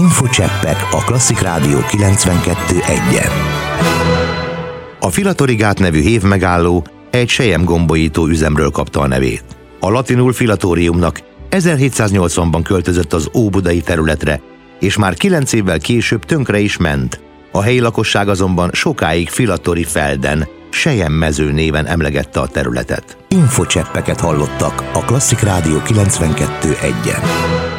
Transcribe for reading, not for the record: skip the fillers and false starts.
Infocseppek a Klasszik Rádió 92.1-en. A Filatorigát nevű hévmegálló egy selyemgombolító üzemről kapta a nevét. A latinul filatóriumnak 1780-ban költözött az óbudai területre, és már 9 évvel később tönkre is ment. A helyi lakosság azonban sokáig Filatori Felden, Selyemmező néven emlegette a területet. Infocseppeket hallottak a Klasszik Rádió 92.1-en.